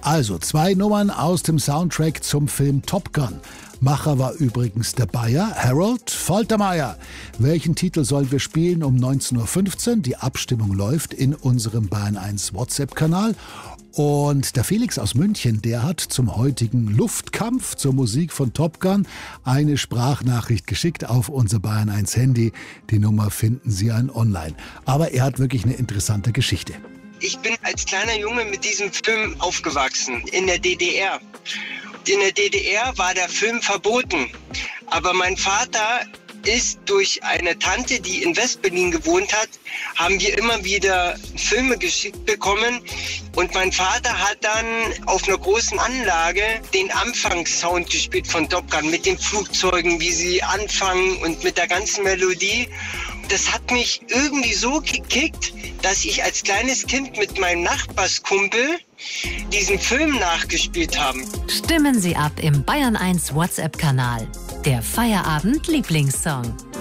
Also 2 Nummern aus dem Soundtrack zum Film Top Gun. Macher war übrigens der Bayer, Harold Faltermeyer. Welchen Titel sollen wir spielen um 19.15 Uhr? Die Abstimmung läuft in unserem Bayern 1 WhatsApp-Kanal. Und der Felix aus München, der hat zum heutigen Luftkampf zur Musik von Top Gun eine Sprachnachricht geschickt auf unser Bayern 1 Handy. Die Nummer finden Sie online. Aber er hat wirklich eine interessante Geschichte. Ich bin als kleiner Junge mit diesem Film aufgewachsen, in der DDR. In der DDR war der Film verboten. Aber mein Vater ist durch eine Tante, die in West-Berlin gewohnt hat, haben wir immer wieder Filme geschickt bekommen. Und mein Vater hat dann auf einer großen Anlage den Anfangssound gespielt von Top Gun mit den Flugzeugen, wie sie anfangen und mit der ganzen Melodie. Das hat mich irgendwie so gekickt, dass ich als kleines Kind mit meinem Nachbarskumpel diesen Film nachgespielt habe. Stimmen Sie ab im Bayern 1 WhatsApp-Kanal. Der Feierabend-Lieblingssong.